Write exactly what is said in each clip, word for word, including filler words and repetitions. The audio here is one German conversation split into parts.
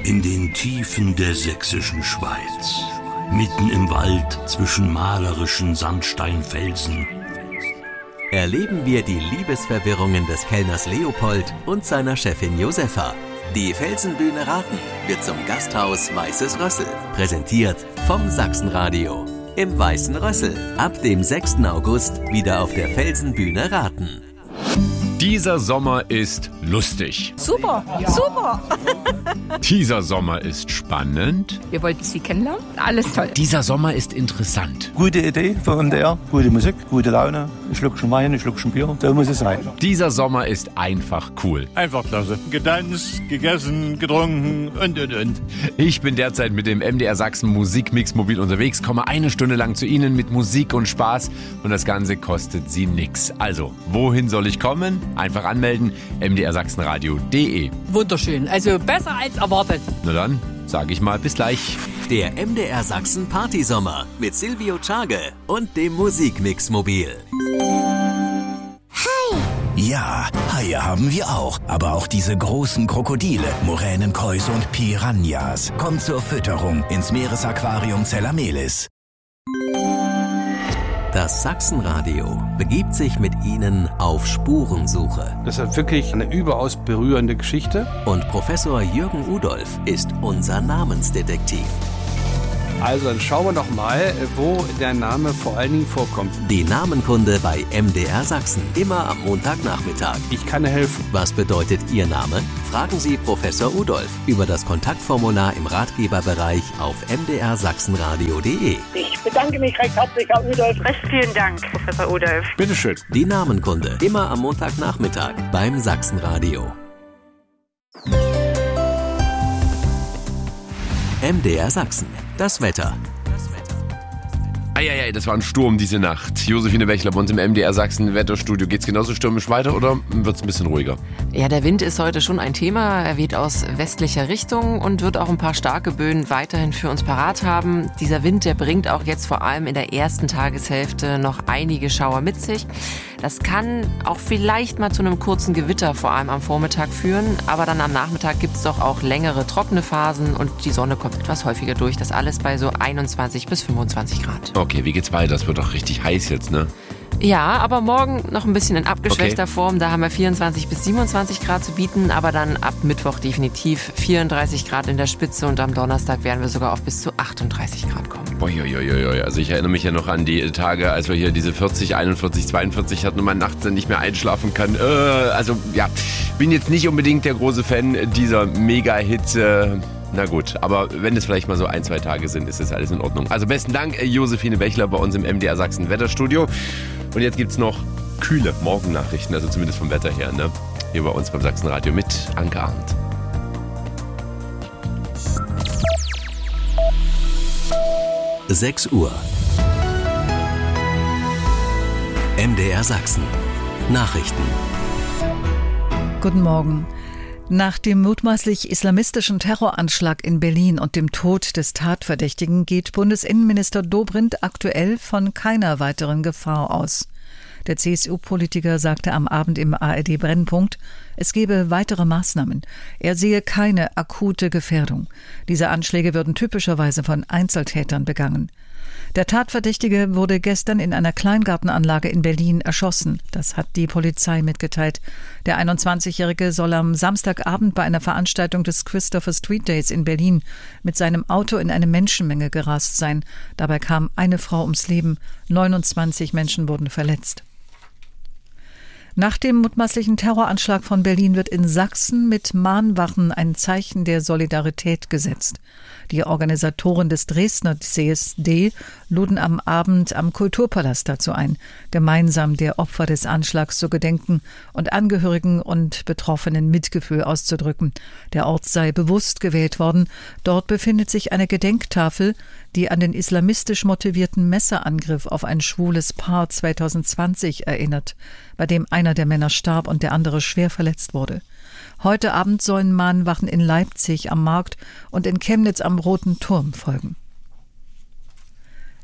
In den Tiefen der sächsischen Schweiz, mitten im Wald zwischen malerischen Sandsteinfelsen, erleben wir die Liebesverwirrungen des Kellners Leopold und seiner Chefin Josefa. Die Felsenbühne Raten wird zum Gasthaus Weißes Rössel, präsentiert vom Sachsenradio. Im Weißen Rössel, ab dem sechsten August wieder auf der Felsenbühne Raten. Dieser Sommer ist lustig. Super, ja. super. Dieser Sommer ist spannend. Wir wollten Sie kennenlernen. Alles toll. Dieser Sommer ist interessant. Gute Idee für M D R, gute Musik, gute Laune. Ein Schluckchen Wein, ein Schluckchen Bier, so muss es sein. Dieser Sommer ist einfach cool. Einfach klasse. Getanzt, gegessen, getrunken und, und, und. Ich bin derzeit mit dem M D R Sachsen Musikmix mobil unterwegs, komme eine Stunde lang zu Ihnen mit Musik und Spaß und das Ganze kostet Sie nix. Also, wohin soll ich kommen? Einfach anmelden, m d r sachsenradio punkt d e. Wunderschön, also besser als erwartet. Na dann, sage ich mal, bis gleich. Der M D R Sachsen Partysommer mit Silvio Czage und dem Musikmix-Mobil. Hai! Ja, Haie haben wir auch. Aber auch diese großen Krokodile, Moränenkäuse und Piranhas. Kommt zur Fütterung ins Meeresaquarium Zellamelis. Das Sachsenradio begibt sich mit Ihnen auf Spurensuche. Das ist wirklich eine überaus berührende Geschichte. Und Professor Jürgen Udolf ist unser Namensdetektiv. Also dann schauen wir doch mal, wo der Name vor allen Dingen vorkommt. Die Namenkunde bei M D R Sachsen. Immer am Montagnachmittag. Ich kann helfen. Was bedeutet Ihr Name? Fragen Sie Professor Udolf über das Kontaktformular im Ratgeberbereich auf m d r sachsenradio punkt d e. Ich bedanke mich recht herzlich, Herr Udolf. Recht vielen Dank, Professor Udolf. Bitteschön. Die Namenkunde. Immer am Montagnachmittag beim Sachsenradio. M D R Sachsen. Das Wetter. Eieiei, das war ein Sturm diese Nacht. Josephine Bechler bei uns im M D R Sachsen Wetterstudio. Geht's genauso stürmisch weiter oder wird's ein bisschen ruhiger? Ja, der Wind ist heute schon ein Thema. Er weht aus westlicher Richtung und wird auch ein paar starke Böen weiterhin für uns parat haben. Dieser Wind, der bringt auch jetzt vor allem in der ersten Tageshälfte noch einige Schauer mit sich. Das kann auch vielleicht mal zu einem kurzen Gewitter vor allem am Vormittag führen. Aber dann am Nachmittag gibt's doch auch längere trockene Phasen und die Sonne kommt etwas häufiger durch. Das alles bei so einundzwanzig bis fünfundzwanzig Grad. Okay, wie geht's weiter? Das wird doch richtig heiß jetzt, ne? Ja, aber morgen noch ein bisschen in abgeschwächter Okay. Form. Da haben wir vierundzwanzig bis siebenundzwanzig Grad zu bieten, aber dann ab Mittwoch definitiv vierunddreißig Grad in der Spitze und am Donnerstag werden wir sogar auf bis zu achtunddreißig Grad kommen. Uiuiui, also ich erinnere mich ja noch an die Tage, als wir hier diese vierzig, einundvierzig, zweiundvierzig hatten und man nachts dann nicht mehr einschlafen kann. Äh, also ja, bin jetzt nicht unbedingt der große Fan dieser Mega-Hitze. Na gut, aber wenn es vielleicht mal so ein, zwei Tage sind, ist das alles in Ordnung. Also besten Dank, Josephine Bechler bei uns im M D R Sachsen Wetterstudio. Und jetzt gibt's noch kühle Morgennachrichten, also zumindest vom Wetter her, ne? Hier bei uns beim Sachsenradio mit Anke Arndt. sechs Uhr. M D R Sachsen. Nachrichten. Guten Morgen. Nach dem mutmaßlich islamistischen Terroranschlag in Berlin und dem Tod des Tatverdächtigen geht Bundesinnenminister Dobrindt aktuell von keiner weiteren Gefahr aus. Der C S U-Politiker sagte am Abend im A R D-Brennpunkt, es gebe weitere Maßnahmen. Er sehe keine akute Gefährdung. Diese Anschläge würden typischerweise von Einzeltätern begangen. Der Tatverdächtige wurde gestern in einer Kleingartenanlage in Berlin erschossen. Das hat die Polizei mitgeteilt. Der einundzwanzigjährige soll am Samstagabend bei einer Veranstaltung des Christopher Street Days in Berlin mit seinem Auto in eine Menschenmenge gerast sein. Dabei kam eine Frau ums Leben. neunundzwanzig Menschen wurden verletzt. Nach dem mutmaßlichen Terroranschlag von Berlin wird in Sachsen mit Mahnwachen ein Zeichen der Solidarität gesetzt. Die Organisatoren des Dresdner C S D luden am Abend am Kulturpalast dazu ein, gemeinsam der Opfer des Anschlags zu gedenken und Angehörigen und Betroffenen Mitgefühl auszudrücken. Der Ort sei bewusst gewählt worden. Dort befindet sich eine Gedenktafel, die an den islamistisch motivierten Messerangriff auf ein schwules Paar zweitausendzwanzig erinnert, bei dem einer der Männer starb und der andere schwer verletzt wurde. Heute Abend sollen Mahnwachen in Leipzig am Markt und in Chemnitz am Roten Turm folgen.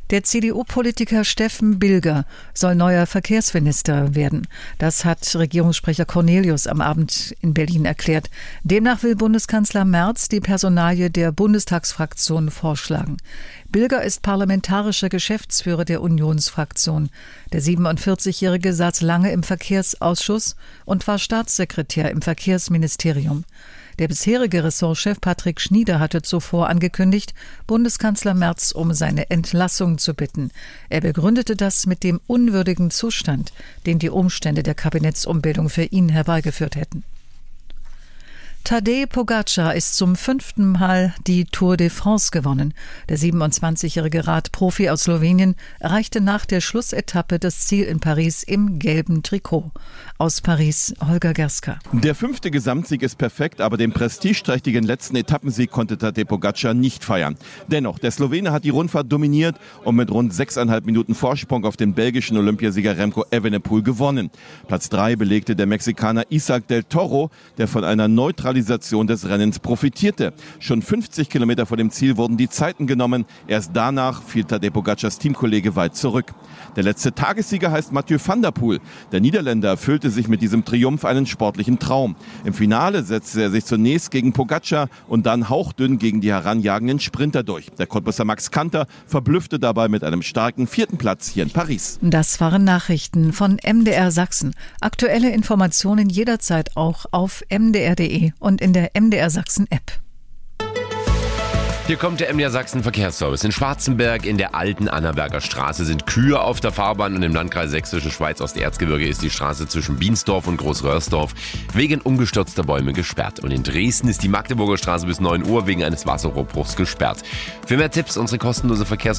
Der C D U-Politiker Steffen Bilger soll neuer Verkehrsminister werden. Das hat Regierungssprecher Cornelius am Abend in Berlin erklärt. Demnach will Bundeskanzler Merz die Personalie der Bundestagsfraktion vorschlagen. Bilger ist parlamentarischer Geschäftsführer der Unionsfraktion. Der siebenundvierzigjährige saß lange im Verkehrsausschuss und war Staatssekretär im Verkehrsministerium. Der bisherige Ressortchef Patrick Schnieder hatte zuvor angekündigt, Bundeskanzler Merz um seine Entlassung zu bitten. Er begründete das mit dem unwürdigen Zustand, den die Umstände der Kabinettsumbildung für ihn herbeigeführt hätten. Tadej Pogačar ist zum fünften Mal die Tour de France gewonnen. Der siebenundzwanzigjährige Radprofi aus Slowenien erreichte nach der Schlussetappe das Ziel in Paris im gelben Trikot. Aus Paris, Holger Gerska. Der fünfte Gesamtsieg ist perfekt, aber den prestigeträchtigen letzten Etappensieg konnte Tadej Pogačar nicht feiern. Dennoch, der Slowene hat die Rundfahrt dominiert und mit rund sechseinhalb Minuten Vorsprung auf den belgischen Olympiasieger Remco Evenepoel gewonnen. Platz drei belegte der Mexikaner Isaac del Toro, der von einer Neutralisierung des Rennens profitierte. Schon fünfzig Kilometer vor dem Ziel wurden die Zeiten genommen. Erst danach fiel Tadej Pogačars Teamkollege weit zurück. Der letzte Tagessieger heißt Mathieu van der Poel. Der Niederländer erfüllte sich mit diesem Triumph einen sportlichen Traum. Im Finale setzte er sich zunächst gegen Pogačar und dann hauchdünn gegen die heranjagenden Sprinter durch. Der Cottbusser Max Kanter verblüffte dabei mit einem starken vierten Platz hier in Paris. Das waren Nachrichten von M D R Sachsen. Aktuelle Informationen jederzeit auch auf m d r punkt d e und in der M D R Sachsen App. Hier kommt der M D R Sachsen Verkehrsservice. In Schwarzenberg in der alten Annaberger Straße sind Kühe auf der Fahrbahn und im Landkreis Sächsische Schweiz Osterzgebirge ist die Straße zwischen Biensdorf und Großröhrsdorf wegen umgestürzter Bäume gesperrt. Und in Dresden ist die Magdeburger Straße bis neun Uhr wegen eines Wasserrohrbruchs gesperrt. Für mehr Tipps unsere kostenlose Verkehrs